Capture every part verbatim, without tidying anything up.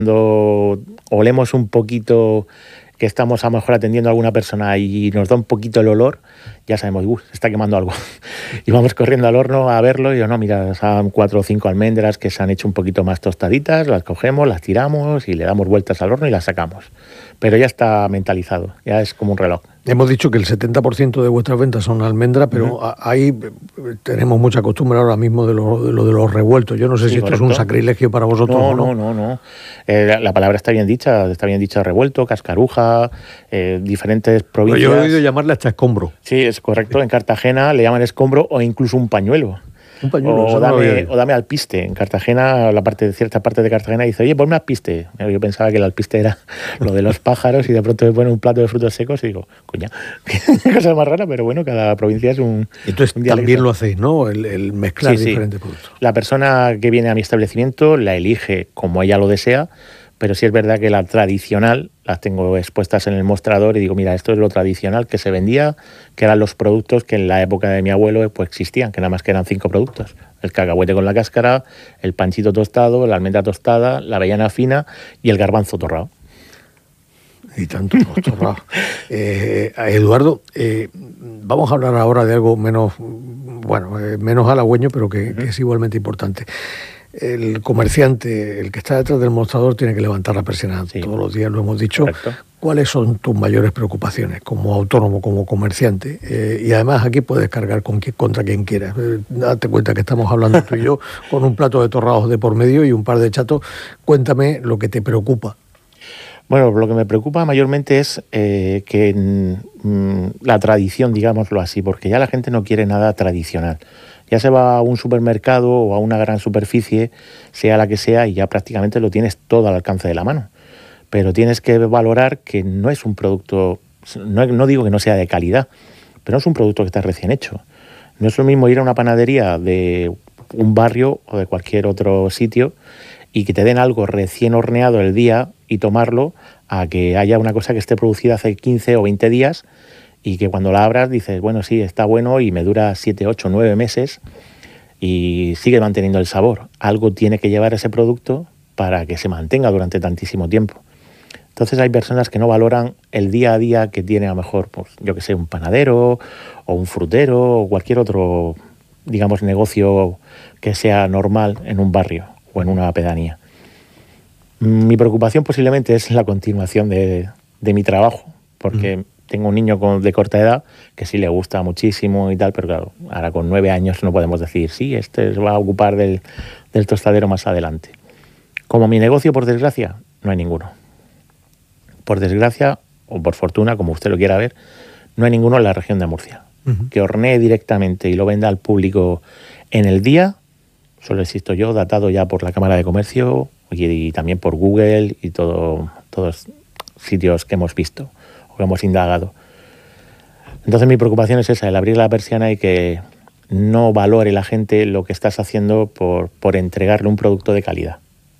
Cuando olemos un poquito que estamos a lo mejor atendiendo a alguna persona y nos da un poquito el olor, ya sabemos, uff, se está quemando algo. Y vamos corriendo al horno a verlo y yo, no, mira, son cuatro o cinco almendras que se han hecho un poquito más tostaditas, las cogemos, las tiramos y le damos vueltas al horno y las sacamos. Pero ya está mentalizado, ya es como un reloj. Hemos dicho que el setenta por ciento de vuestras ventas son almendras, pero uh-huh. ahí tenemos mucha costumbre ahora mismo de lo de, lo de los revueltos. Yo no sé sí, si esto correcto. Es un sacrilegio para vosotros no, o no. No, no, no. Eh, la, la palabra está bien dicha, está bien dicha revuelto, cascaruja, eh, diferentes provincias. Pero yo he oído llamarle hasta escombro. Sí, es correcto. Sí. En Cartagena le llaman escombro o incluso un pañuelo. Un pañuelo, o, dame, o dame alpiste. En Cartagena, la parte de cierta parte de Cartagena dice, oye, ponme alpiste. Yo pensaba que el alpiste era lo de los pájaros y de pronto me ponen un plato de frutos secos y digo, coña, qué cosa más rara, pero bueno, cada provincia es un Entonces un también lo hacéis, ¿no? El, el mezclar sí, diferentes sí. productos. La persona que viene a mi establecimiento la elige como ella lo desea, pero sí es verdad que la tradicional las tengo expuestas en el mostrador y digo, mira, esto es lo tradicional que se vendía, que eran los productos que en la época de mi abuelo pues existían, que nada más que eran cinco productos. El cacahuete con la cáscara, el panchito tostado, la almendra tostada, la avellana fina y el garbanzo torrado. Y tanto torrado. eh, Eduardo, eh, vamos a hablar ahora de algo menos, bueno, eh, menos halagüeño, pero que, uh-huh. que es igualmente importante. El comerciante, el que está detrás del mostrador, tiene que levantar la persiana sí. todos los días, lo hemos dicho. Correcto. ¿Cuáles son tus mayores preocupaciones como autónomo, como comerciante? Eh, y además aquí puedes cargar con quien, contra quien quieras. Eh, date cuenta que estamos hablando tú y yo con un plato de torrados de por medio y un par de chatos. Cuéntame lo que te preocupa. Bueno, lo que me preocupa mayormente es eh, que mm, la tradición, digámoslo así, porque ya la gente no quiere nada tradicional. Ya se va a un supermercado o a una gran superficie, sea la que sea, y ya prácticamente lo tienes todo al alcance de la mano. Pero tienes que valorar que no es un producto, no, no digo que no sea de calidad, pero no es un producto que está recién hecho. No es lo mismo ir a una panadería de un barrio o de cualquier otro sitio y que te den algo recién horneado el día y tomarlo, a que haya una cosa que esté producida hace quince o veinte días y que cuando la abras dices, bueno, sí, está bueno y me dura siete, ocho, nueve meses y sigue manteniendo el sabor. Algo tiene que llevar ese producto para que se mantenga durante tantísimo tiempo. Entonces hay personas que no valoran el día a día que tiene a lo mejor, pues, yo que sé, un panadero o un frutero o cualquier otro, digamos, negocio que sea normal en un barrio o en una pedanía. Mi preocupación posiblemente es la continuación de, de mi trabajo, porque mm. tengo un niño con, de corta edad que sí le gusta muchísimo y tal, pero claro, ahora con nueve años no podemos decir, sí, este va a ocupar del, del tostadero más adelante. Como mi negocio, por desgracia, no hay ninguno. Por desgracia, o por fortuna, como usted lo quiera ver, no hay ninguno en la región de Murcia. Uh-huh. Que hornee directamente y lo venda al público en el día, solo existo yo, datado ya por la Cámara de Comercio y, y también por Google y todo, todos sitios que hemos visto o que hemos indagado. Entonces mi preocupación es esa, el abrir la persiana y que no valore la gente lo que estás haciendo por, por entregarle un producto de calidad.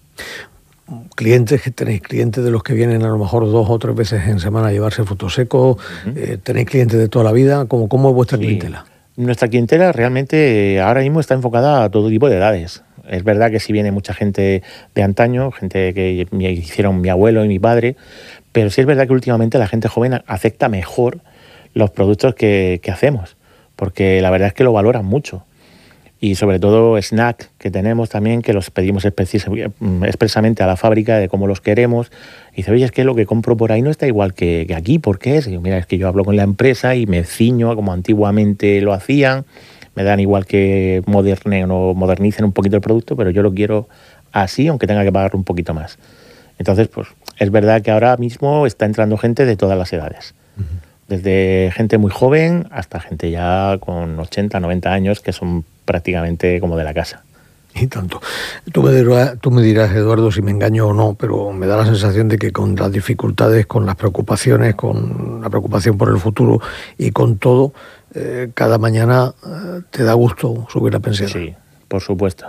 Clientes que tenéis, clientes de los que vienen a lo mejor dos o tres veces en semana a llevarse frutos secos, uh-huh. eh, tenéis clientes de toda la vida, ¿cómo, cómo es vuestra sí. clientela? Nuestra clientela realmente eh, ahora mismo está enfocada a todo tipo de edades. Es verdad que sí viene mucha gente de antaño, gente que me hicieron mi abuelo y mi padre, pero sí es verdad que últimamente la gente joven acepta mejor los productos que, que hacemos, porque la verdad es que lo valoran mucho. Y sobre todo snack que tenemos también, que los pedimos expresamente a la fábrica de cómo los queremos. Y dice, oye, es que lo que compro por ahí no está igual que, que aquí, ¿por qué es? Y yo, mira, es que yo hablo con la empresa y me ciño como antiguamente lo hacían. Me dan igual que modernen o modernicen un poquito el producto, pero yo lo quiero así, aunque tenga que pagar un poquito más. Entonces, pues es verdad que ahora mismo está entrando gente de todas las edades. Uh-huh. Desde gente muy joven hasta gente ya con ochenta, noventa años, que son prácticamente como de la casa. Y tanto. Tú me, dirás, tú me dirás, Eduardo, si me engaño o no, pero me da la sensación de que con las dificultades, con las preocupaciones, con la preocupación por el futuro y con todo, eh, cada mañana eh, te da gusto subir la pensión. Sí, por supuesto.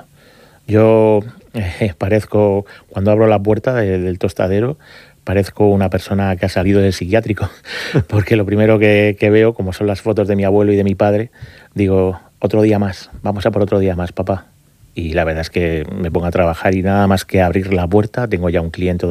Yo eh, parezco, cuando abro la puerta de, del tostadero, parezco una persona que ha salido del psiquiátrico, porque lo primero que, que veo, como son las fotos de mi abuelo y de mi padre, digo, otro día más, vamos a por otro día más, papá. y la verdad es que me pongo a trabajar y nada más que abrir la puerta tengo ya un cliente